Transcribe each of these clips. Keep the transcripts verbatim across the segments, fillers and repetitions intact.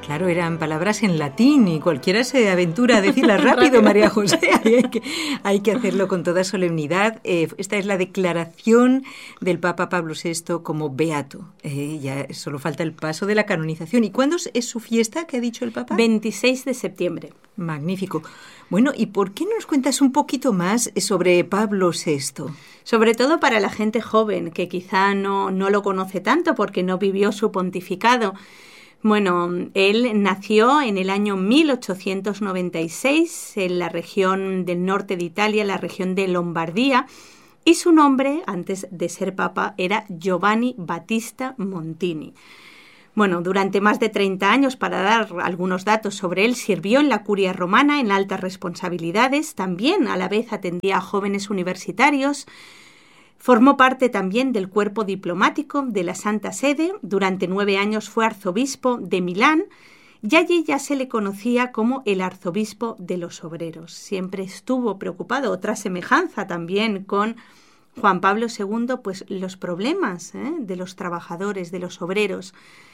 Claro, eran palabras en latín y cualquiera se aventura a decirlas rápido, María José. Hay que, hay que hacerlo con toda solemnidad. Eh, esta es la declaración del Papa Pablo sexto como beato. Eh, ya solo falta el paso de la canonización. ¿Y cuándo es su fiesta, que ha dicho el Papa? veintiséis de septiembre. Magnífico. Bueno, ¿y por qué no nos cuentas un poquito más sobre Pablo sexto? Sobre todo para la gente joven, que quizá no, no lo conoce tanto porque no vivió su pontificado. Bueno, él nació en el año mil ochocientos noventa y seis en la región del norte de Italia, la región de Lombardía, y su nombre, antes de ser papa, era Giovanni Battista Montini. Bueno, durante más de treinta años, para dar algunos datos sobre él, sirvió en la curia romana en altas responsabilidades, también a la vez atendía a jóvenes universitarios. Formó parte también del cuerpo diplomático de la Santa Sede. Durante nueve años fue arzobispo de Milán y allí ya se le conocía como el arzobispo de los obreros. Siempre estuvo preocupado, otra semejanza también con Juan Pablo segundo, pues los problemas ¿eh? de los trabajadores, de los obreros.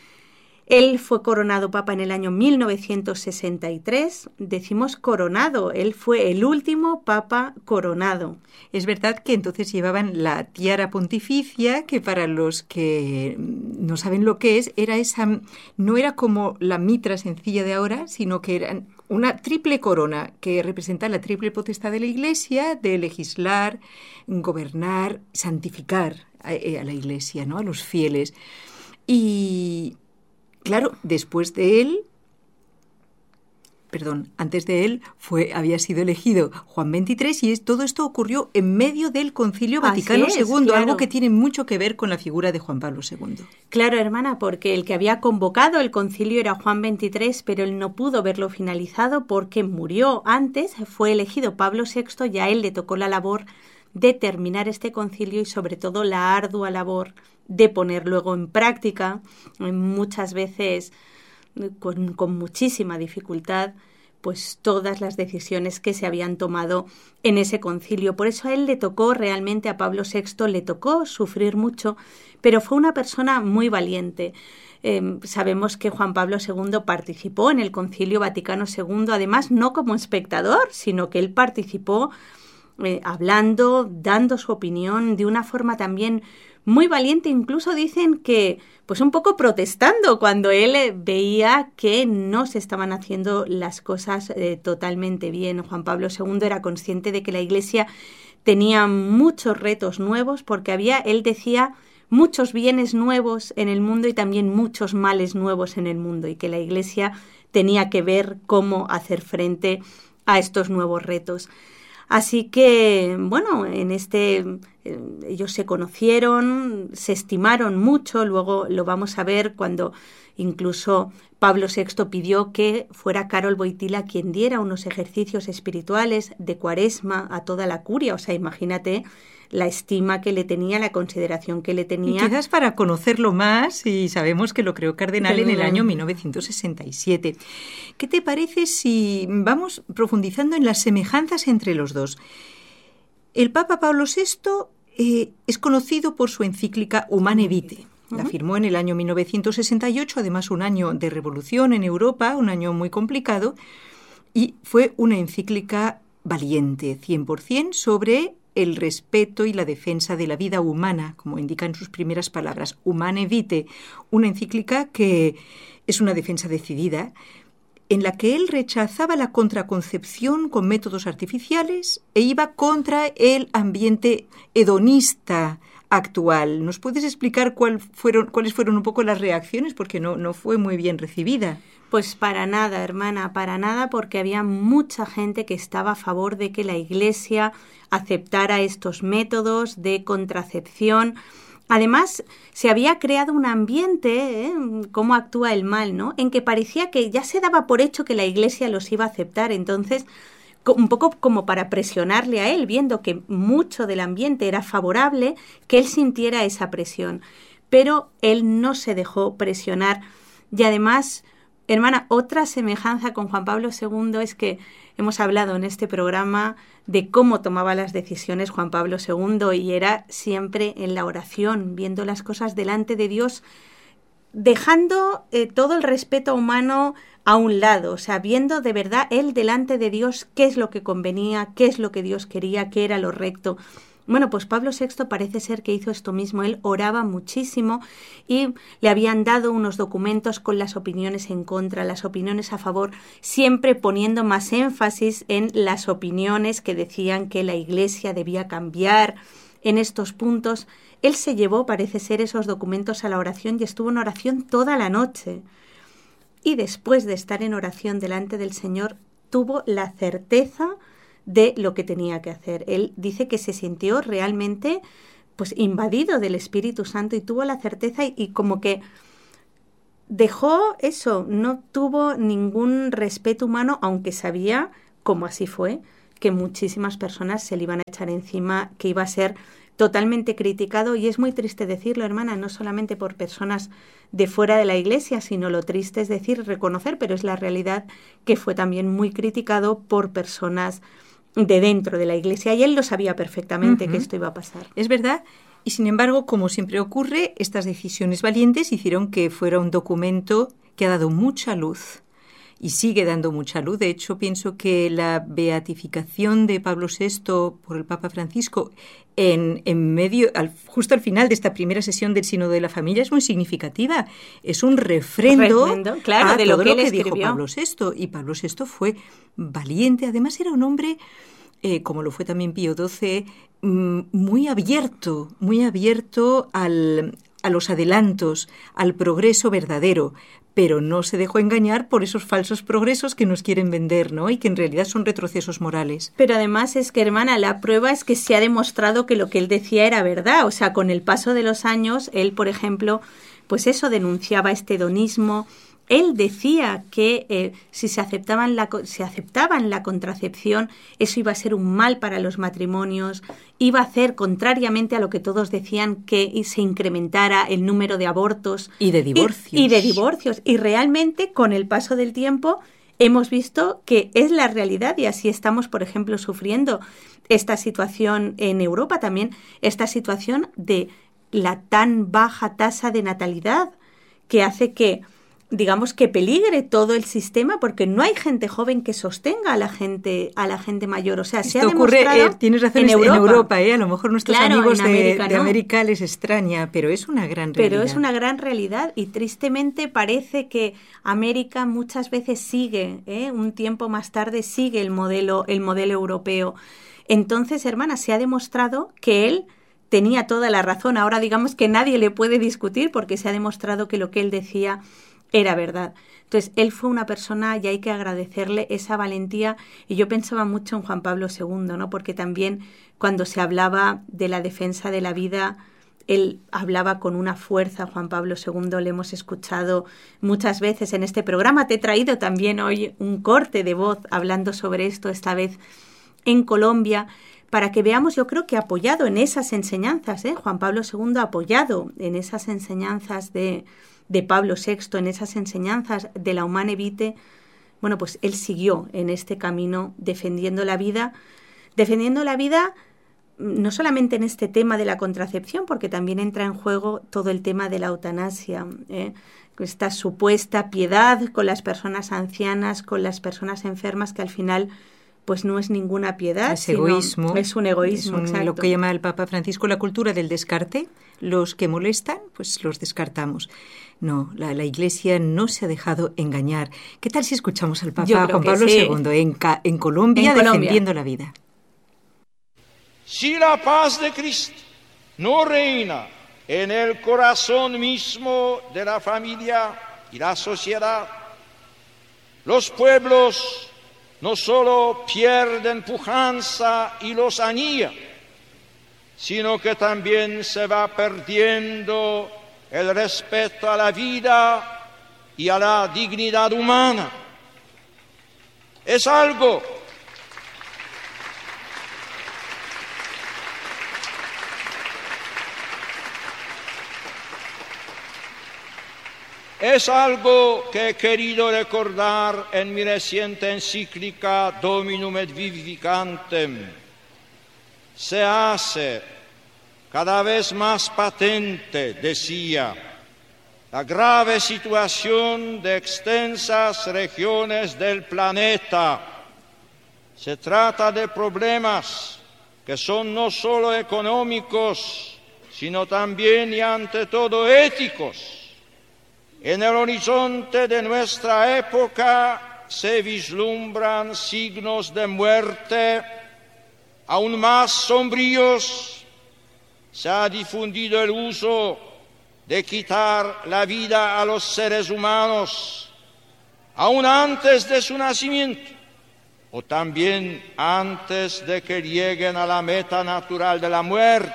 Él fue coronado papa en el año mil novecientos sesenta y tres. Decimos coronado, él fue el último papa coronado. Es verdad que entonces llevaban la tiara pontificia, que para los que no saben lo que es, era esa, no era como la mitra sencilla de ahora, sino que era una triple corona que representa la triple potestad de la Iglesia, de legislar, gobernar, santificar a, a la Iglesia, ¿no? A los fieles. Y claro, después de él, perdón, antes de él fue, había sido elegido Juan veintitrés y es, todo esto ocurrió en medio del Concilio Vaticano es, segundo, claro. Algo que tiene mucho que ver con la figura de Juan Pablo segundo. Claro, hermana, porque el que había convocado el concilio era Juan veintitrés, pero él no pudo verlo finalizado porque murió antes, fue elegido Pablo sexto y a él le tocó la labor de terminar este concilio y sobre todo la ardua labor de poner luego en práctica, muchas veces con, con muchísima dificultad, pues todas las decisiones que se habían tomado en ese concilio. Por eso a él le tocó realmente, a Pablo sexto, le tocó sufrir mucho, pero fue una persona muy valiente. Eh, sabemos que Juan Pablo segundo participó en el Concilio Vaticano segundo, además no como espectador, sino que él participó eh, hablando, dando su opinión de una forma también muy valiente. Incluso dicen que, pues un poco protestando cuando él veía que no se estaban haciendo las cosas eh, totalmente bien. Juan Pablo segundo era consciente de que la Iglesia tenía muchos retos nuevos porque había, él decía, muchos bienes nuevos en el mundo y también muchos males nuevos en el mundo y que la Iglesia tenía que ver cómo hacer frente a estos nuevos retos. Así que, bueno, en este eh, ellos se conocieron, se estimaron mucho, luego lo vamos a ver cuando incluso Pablo sexto pidió que fuera Karol Wojtyła quien diera unos ejercicios espirituales de cuaresma a toda la curia. O sea, imagínate la estima que le tenía, la consideración que le tenía. Y quizás para conocerlo más, y sabemos que lo creó cardenal en el año mil novecientos sesenta y siete. ¿Qué te parece si vamos profundizando en las semejanzas entre los dos? El Papa Pablo sexto eh, es conocido por su encíclica Humane Vitae. La firmó en el año mil novecientos sesenta y ocho, además un año de revolución en Europa, un año muy complicado, y fue una encíclica valiente, cien por ciento, sobre el respeto y la defensa de la vida humana, como indican sus primeras palabras, Humane Vitae, una encíclica que es una defensa decidida, en la que él rechazaba la contraconcepción con métodos artificiales e iba contra el ambiente hedonista actual. ¿Nos puedes explicar cuál fueron, cuáles fueron un poco las reacciones? Porque no, no fue muy bien recibida. Pues para nada, hermana, para nada, porque había mucha gente que estaba a favor de que la Iglesia aceptara estos métodos de contracepción. Además, se había creado un ambiente, ¿eh? Cómo actúa el mal, ¿no? En que parecía que ya se daba por hecho que la Iglesia los iba a aceptar. Entonces, un poco como para presionarle a él, viendo que mucho del ambiente era favorable, que él sintiera esa presión. Pero él no se dejó presionar. Y además, hermana, otra semejanza con Juan Pablo segundo es que hemos hablado en este programa de cómo tomaba las decisiones Juan Pablo segundo y era siempre en la oración, viendo las cosas delante de Dios dejando eh, todo el respeto humano a un lado, o sea, viendo de verdad él delante de Dios qué es lo que convenía, qué es lo que Dios quería, qué era lo recto. Bueno, pues Pablo sexto parece ser que hizo esto mismo, él oraba muchísimo y le habían dado unos documentos con las opiniones en contra, las opiniones a favor, siempre poniendo más énfasis en las opiniones que decían que la Iglesia debía cambiar en estos puntos. Él se llevó, parece ser, esos documentos a la oración y estuvo en oración toda la noche. Y después de estar en oración delante del Señor, tuvo la certeza de lo que tenía que hacer. Él dice que se sintió realmente pues invadido del Espíritu Santo y tuvo la certeza y, y como que dejó eso, no tuvo ningún respeto humano, aunque sabía, como así fue, que muchísimas personas se le iban a echar encima, que iba a ser totalmente criticado, y es muy triste decirlo, hermana, no solamente por personas de fuera de la Iglesia, sino lo triste es decir, reconocer, pero es la realidad, que fue también muy criticado por personas de dentro de la Iglesia, y él lo sabía perfectamente uh-huh. que esto iba a pasar. Es verdad, y sin embargo, como siempre ocurre, estas decisiones valientes hicieron que fuera un documento que ha dado mucha luz y sigue dando mucha luz. De hecho, pienso que la beatificación de Pablo sexto por el Papa Francisco en, en medio, al, justo al final de esta primera sesión del Sínodo de la Familia es muy significativa. Es un refrendo, refrendo claro, a de todo lo que, lo que él dijo escribió. Pablo sexto. Y Pablo sexto fue valiente. Además, era un hombre, eh, como lo fue también Pío doce, mm, muy abierto, muy abierto al, a los adelantos, al progreso verdadero, pero no se dejó engañar por esos falsos progresos que nos quieren vender, ¿no? Y que en realidad son retrocesos morales. Pero además es que, hermana, la prueba es que se ha demostrado que lo que él decía era verdad. O sea, con el paso de los años, él, por ejemplo, pues eso, denunciaba este hedonismo. Él decía que eh, si se aceptaban la, si aceptaban la contracepción, eso iba a ser un mal para los matrimonios, iba a hacer, contrariamente a lo que todos decían, que se incrementara el número de abortos. Y de divorcios. Y, y de divorcios. Y realmente, con el paso del tiempo, hemos visto que es la realidad, y así estamos, por ejemplo, sufriendo esta situación en Europa también, esta situación de la tan baja tasa de natalidad que hace que, digamos, que peligre todo el sistema, porque no hay gente joven que sostenga a la gente a la gente mayor. O sea, Esto se ha ocurre, demostrado eh, tienes razón, en Europa, en Europa eh, a lo mejor nuestros claro, amigos de América, de ¿no? América les extraña, pero es una gran realidad. Pero es una gran realidad, y tristemente parece que América muchas veces sigue, ¿eh? un tiempo más tarde sigue el modelo, el modelo europeo. Entonces, hermana, se ha demostrado que él tenía toda la razón. Ahora digamos que nadie le puede discutir, porque se ha demostrado que lo que él decía era verdad. Entonces, él fue una persona, y hay que agradecerle esa valentía, y yo pensaba mucho en Juan Pablo segundo, ¿no? Porque también cuando se hablaba de la defensa de la vida, él hablaba con una fuerza. Juan Pablo segundo le hemos escuchado muchas veces en este programa. Te he traído también hoy un corte de voz hablando sobre esto, esta vez en Colombia, para que veamos, yo creo que apoyado en esas enseñanzas, ¿eh? Juan Pablo segundo apoyado en esas enseñanzas de de Pablo sexto, en esas enseñanzas de la Humanae Vitae, bueno, pues él siguió en este camino defendiendo la vida, defendiendo la vida no solamente en este tema de la contracepción, porque también entra en juego todo el tema de la eutanasia, ¿eh? Esta supuesta piedad con las personas ancianas, con las personas enfermas, que al final pues no es ninguna piedad, es sino egoísmo, es un egoísmo, es un, exacto. Lo que llama el Papa Francisco la cultura del descarte. Los que molestan, pues los descartamos. No, la, la Iglesia no se ha dejado engañar. ¿Qué tal si escuchamos al Papa Juan Pablo sí. segundo en, en, Colombia, en Colombia defendiendo la vida? Si la paz de Cristo no reina en el corazón mismo de la familia y la sociedad, los pueblos no solo pierden pujanza y lozanía, sino que también se va perdiendo el respeto a la vida y a la dignidad humana. Es algo Es algo que he querido recordar en mi reciente encíclica Dominum et Vivificantem. Se hace cada vez más patente, decía, la grave situación de extensas regiones del planeta. Se trata de problemas que son no solo económicos, sino también y ante todo éticos. En el horizonte de nuestra época se vislumbran signos de muerte aún más sombríos. Se ha difundido el uso de quitar la vida a los seres humanos, aún antes de su nacimiento, o también antes de que lleguen a la meta natural de la muerte.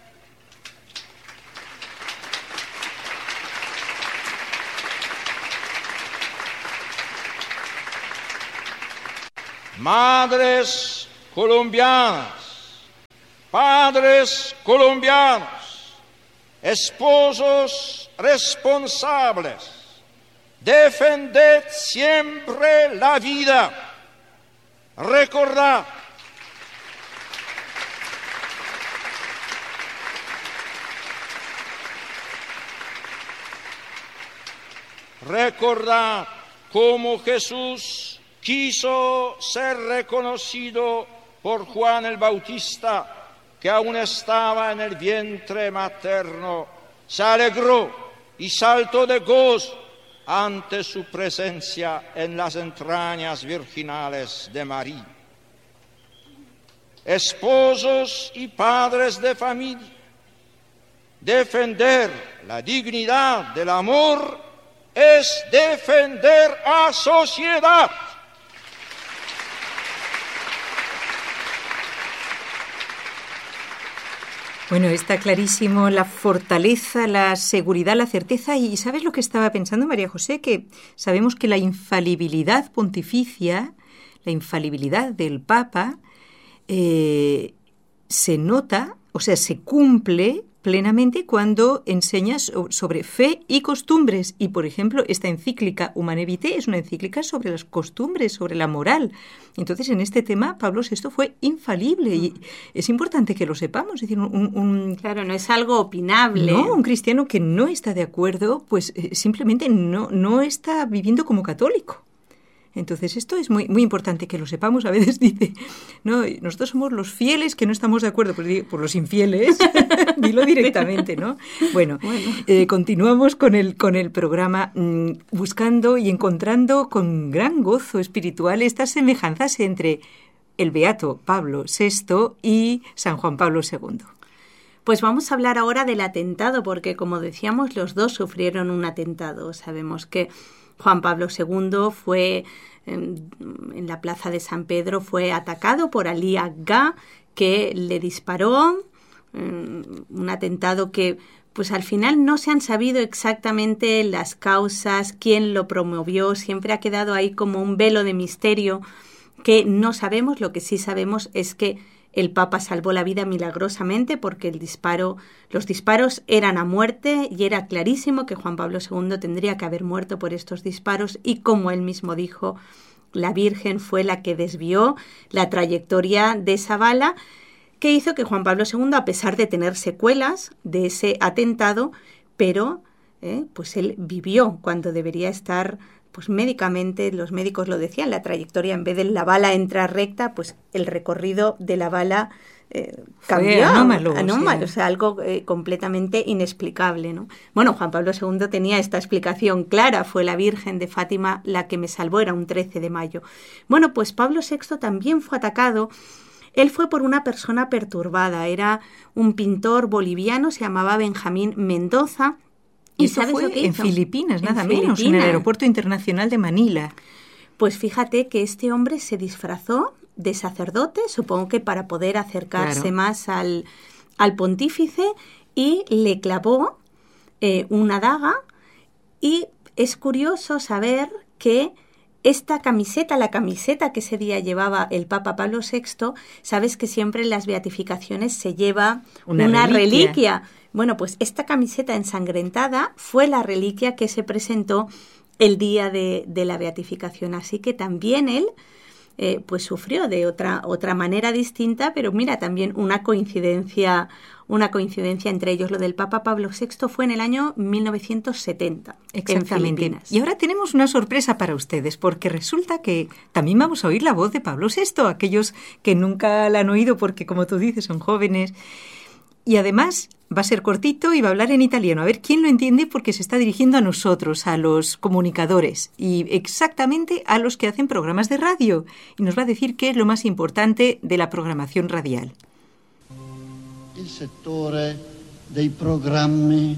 Madres colombianas, padres colombianos, esposos responsables, defended siempre la vida. Recordad recordad cómo Jesús quiso ser reconocido por Juan el Bautista, que aún estaba en el vientre materno. Se alegró y saltó de gozo ante su presencia en las entrañas virginales de María. Esposos y padres de familia, defender la dignidad del amor es defender a sociedad. Bueno, está clarísimo la fortaleza, la seguridad, la certeza. ¿Y sabes lo que estaba pensando, María José? Que sabemos que la infalibilidad pontificia, la infalibilidad del Papa, eh, se nota, o sea, se cumple plenamente cuando enseña sobre fe y costumbres. Y, por ejemplo, esta encíclica Humanae Vitae es una encíclica sobre las costumbres, sobre la moral. Entonces, en este tema, Pablo sexto fue infalible y es importante que lo sepamos. Es decir, un, un claro, no es algo opinable. No, un cristiano que no está de acuerdo, pues eh, simplemente no, no está viviendo como católico. Entonces, esto es muy, muy importante que lo sepamos. A veces dice, no, nosotros somos los fieles que no estamos de acuerdo, pues digo, por los infieles, dilo directamente, ¿no? Bueno, bueno. Eh, continuamos con el, con el programa, mmm, buscando y encontrando con gran gozo espiritual estas semejanzas entre el beato Pablo sexto y San Juan Pablo segundo. Pues vamos a hablar ahora del atentado, porque como decíamos, los dos sufrieron un atentado. Sabemos que Juan Pablo segundo fue en, en la plaza de San Pedro, fue atacado por Ali Agha, que le disparó, un atentado que pues al final no se han sabido exactamente las causas, quién lo promovió, siempre ha quedado ahí como un velo de misterio que no sabemos. Lo que sí sabemos es que el Papa salvó la vida milagrosamente, porque el disparo, los disparos eran a muerte y era clarísimo que Juan Pablo segundo tendría que haber muerto por estos disparos, y como él mismo dijo, la Virgen fue la que desvió la trayectoria de esa bala, que hizo que Juan Pablo segundo, a pesar de tener secuelas de ese atentado, pero eh, pues él vivió cuando debería estar. Pues médicamente, los médicos lo decían, la trayectoria, en vez de la bala entrar recta, pues el recorrido de la bala eh, cambió. Fue anómalo. Anómalo, o sea, algo eh, completamente inexplicable, ¿no? Bueno, Juan Pablo segundo tenía esta explicación clara, fue la Virgen de Fátima la que me salvó, era un trece de mayo. Bueno, pues Pablo sexto también fue atacado. Él fue por una persona perturbada, era un pintor boliviano, se llamaba Benjamín Mendoza. ¿Y eso fue en Filipinas, nada menos, en el Aeropuerto Internacional de Manila? Pues fíjate que este hombre se disfrazó de sacerdote, supongo que para poder acercarse claro. más al, al pontífice, y le clavó eh, una daga. Y es curioso saber que esta camiseta, la camiseta que ese día llevaba el Papa Pablo sexto, sabes que siempre en las beatificaciones se lleva una, una reliquia. reliquia. Bueno, pues esta camiseta ensangrentada fue la reliquia que se presentó el día de, de la beatificación. Así que también él eh, pues sufrió de otra, otra manera distinta, pero mira, también una coincidencia, una coincidencia entre ellos. Lo del Papa Pablo sexto fue en el año mil novecientos setenta. Exactamente. En Filipinas. Y ahora tenemos una sorpresa para ustedes, porque resulta que también vamos a oír la voz de Pablo sexto, aquellos que nunca la han oído porque, como tú dices, son jóvenes. Y además va a ser cortito y va a hablar en italiano. A ver quién lo entiende, porque se está dirigiendo a nosotros, a los comunicadores, y exactamente a los que hacen programas de radio. Y nos va a decir qué es lo más importante de la programación radial. Il settore dei programmi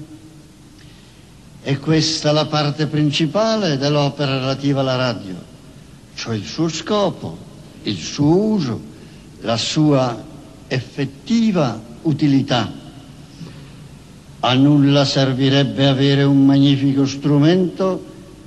è questa la parte principale dell'opera relativa alla radio, cioè il suo scopo, il suo uso, la sua effettiva utilità. A nulla servirebbe avere un magnifico strumento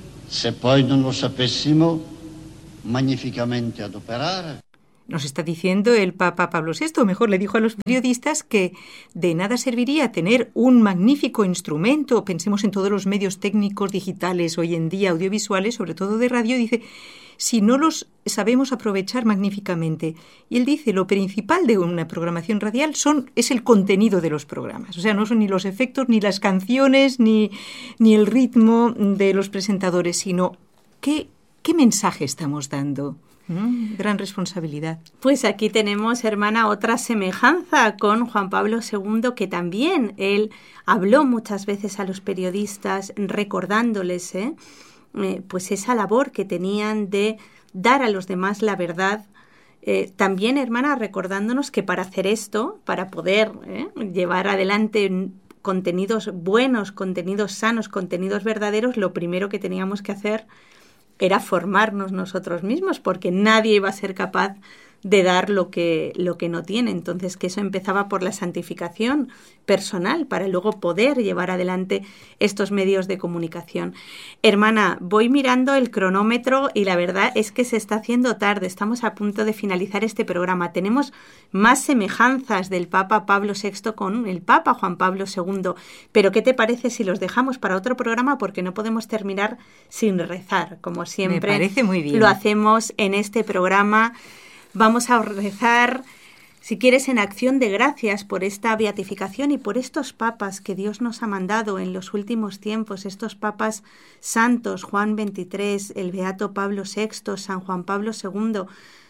se poi non lo sapessimo magnificamente adoperare. Nos está diciendo el Papa Pablo sexto, o mejor le dijo a los periodistas, que de nada serviría tener un magnífico instrumento. Pensemos en todos los medios técnicos digitales hoy en día, audiovisuales, sobre todo de radio, dice, si no los sabemos aprovechar magníficamente. Y él dice, lo principal de una programación radial son, es el contenido de los programas. O sea, no son ni los efectos, ni las canciones, ni, ni el ritmo de los presentadores, sino qué, qué mensaje estamos dando. ¿No? Gran responsabilidad. Pues aquí tenemos, hermana, otra semejanza con Juan Pablo segundo, que también él habló muchas veces a los periodistas recordándoles ¿eh? Eh, pues esa labor que tenían de dar a los demás la verdad. Eh, también, hermana, recordándonos que para hacer esto, para poder ¿eh? llevar adelante contenidos buenos, contenidos sanos, contenidos verdaderos, lo primero que teníamos que hacer era formarnos nosotros mismos, porque nadie iba a ser capaz de dar lo que, lo que no tiene. Entonces, que eso empezaba por la santificación personal para luego poder llevar adelante estos medios de comunicación. Hermana, voy mirando el cronómetro y la verdad es que se está haciendo tarde. Estamos a punto de finalizar este programa. Tenemos más semejanzas del Papa Pablo sexto con el Papa Juan Pablo segundo. Pero, ¿qué te parece si los dejamos para otro programa? Porque no podemos terminar sin rezar, como siempre. Me parece muy bien. Lo hacemos en este programa. Vamos a rezar, si quieres, en acción de gracias por esta beatificación y por estos papas que Dios nos ha mandado en los últimos tiempos, estos papas santos, Juan veintitrés, el beato Pablo sexto, San Juan Pablo segundo.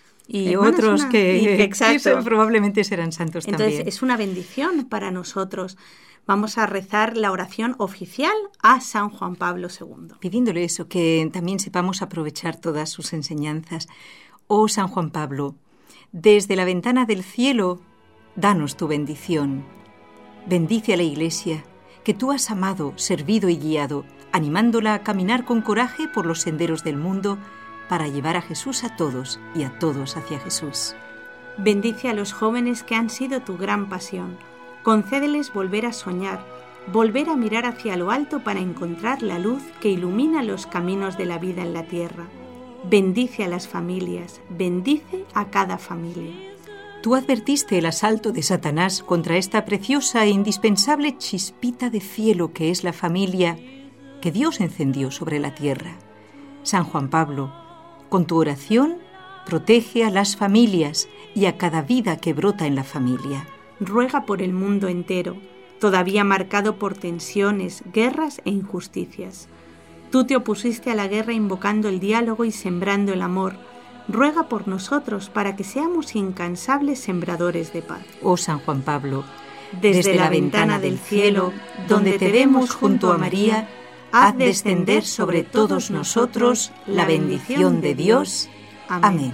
Y Hermana, otros una... que, y que, exacto. que probablemente serán santos Entonces, también. Entonces, es una bendición para nosotros. Vamos a rezar la oración oficial a San Juan Pablo segundo. Pidiéndole eso, que también sepamos aprovechar todas sus enseñanzas. Oh San Juan Pablo, desde la ventana del cielo, danos tu bendición. Bendice a la Iglesia, que tú has amado, servido y guiado, animándola a caminar con coraje por los senderos del mundo para llevar a Jesús a todos y a todos hacia Jesús. Bendice a los jóvenes que han sido tu gran pasión. Concédeles volver a soñar, volver a mirar hacia lo alto para encontrar la luz que ilumina los caminos de la vida en la tierra. Bendice a las familias, bendice a cada familia. Tú advertiste el asalto de Satanás contra esta preciosa e indispensable chispita de cielo que es la familia que Dios encendió sobre la tierra. San Juan Pablo, con tu oración, protege a las familias y a cada vida que brota en la familia. Ruega por el mundo entero, todavía marcado por tensiones, guerras e injusticias. Tú te opusiste a la guerra invocando el diálogo y sembrando el amor. Ruega por nosotros para que seamos incansables sembradores de paz. Oh San Juan Pablo, desde, desde la ventana del cielo, donde te vemos junto a María, haz descender sobre todos nosotros la bendición de Dios. Amén. Amén.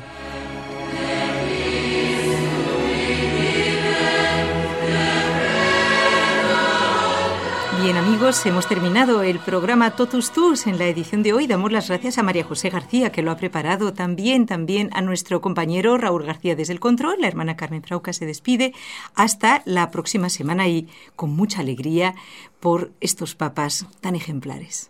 Bien, amigos, hemos terminado el programa Totus Tus en la edición de hoy. Damos las gracias a María José García, que lo ha preparado también, también a nuestro compañero Raúl García desde el control. La hermana Carmen Frauca se despide hasta la próxima semana y con mucha alegría por estos papas tan ejemplares.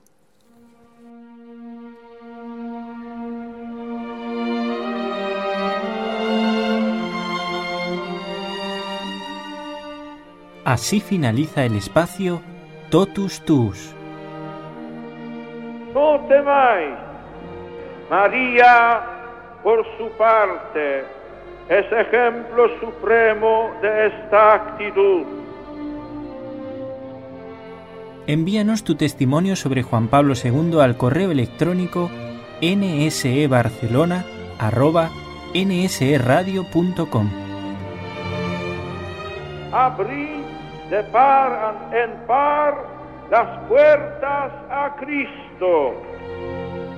Así finaliza el espacio Totus Tus. Non temais, Maria por su parte, es ejemplo supremo de esta actitud. Envíanos tu testimonio sobre Juan Pablo segundo al correo electrónico nsebarcelona arroba nsradio punto com. Abrid de par en par las puertas a Cristo.